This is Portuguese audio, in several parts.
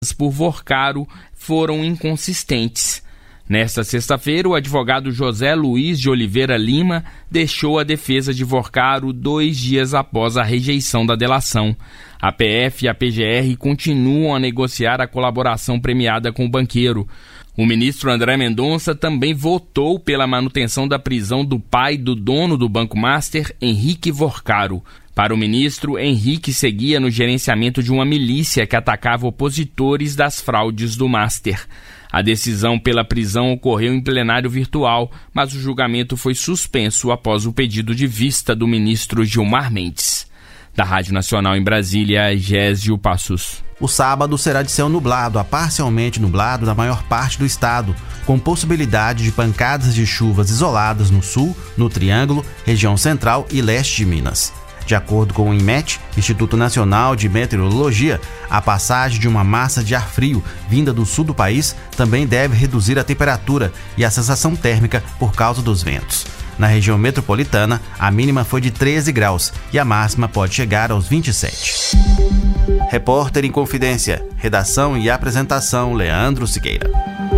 por Vorcaro foram inconsistentes. Nesta sexta-feira, o advogado José Luiz de Oliveira Lima deixou a defesa de Vorcaro 2 dias após a rejeição da delação. A PF e a PGR continuam a negociar a colaboração premiada com o banqueiro. O ministro André Mendonça também votou pela manutenção da prisão do pai do dono do Banco Master, Henrique Vorcaro. Para o ministro, Henrique seguia no gerenciamento de uma milícia que atacava opositores das fraudes do Master. A decisão pela prisão ocorreu em plenário virtual, mas o julgamento foi suspenso após o pedido de vista do ministro Gilmar Mendes. Da Rádio Nacional em Brasília, Gésio Passos. O sábado será de céu nublado a parcialmente nublado na maior parte do estado, com possibilidade de pancadas de chuvas isoladas no sul, no Triângulo, região central e leste de Minas. De acordo com o INMET, Instituto Nacional de Meteorologia, a passagem de uma massa de ar frio vinda do sul do país também deve reduzir a temperatura e a sensação térmica por causa dos ventos. Na região metropolitana, a mínima foi de 13 graus e a máxima pode chegar aos 27. Repórter em Confidência, redação e apresentação Leandro Siqueira.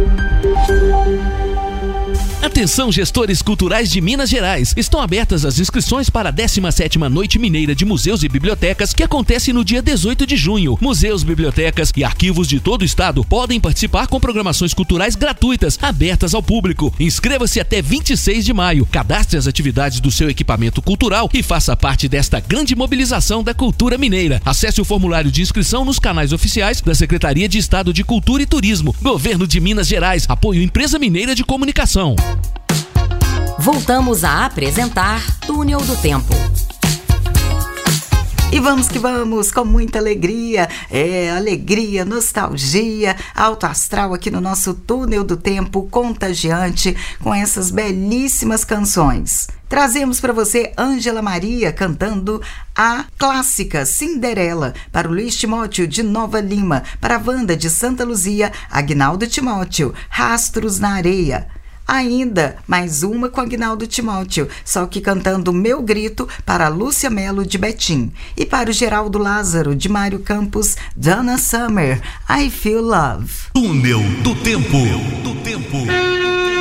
Atenção, gestores culturais de Minas Gerais. Estão abertas as inscrições para a 17ª Noite Mineira de Museus e Bibliotecas, que acontece no dia 18 de junho. Museus, bibliotecas e arquivos de todo o estado podem participar com programações culturais gratuitas, abertas ao público. Inscreva-se até 26 de maio. Cadastre as atividades do seu equipamento cultural e faça parte desta grande mobilização da cultura mineira. Acesse o formulário de inscrição nos canais oficiais da Secretaria de Estado de Cultura e Turismo, Governo de Minas Gerais, apoio Empresa Mineira de Comunicação. Voltamos a apresentar Túnel do Tempo. E vamos que vamos, com muita alegria, alegria, nostalgia, alto astral aqui no nosso Túnel do Tempo contagiante, com essas belíssimas canções. Trazemos para você Ângela Maria cantando a clássica Cinderela, para o Luiz Timóteo de Nova Lima, para a Wanda de Santa Luzia, Aguinaldo Timóteo, Rastros na Areia. Ainda mais uma com Aguinaldo Timóteo, só que cantando Meu Grito para Lúcia Melo de Betim. E para o Geraldo Lázaro de Mário Campos, Donna Summer, I Feel Love. Túnel do Tempo.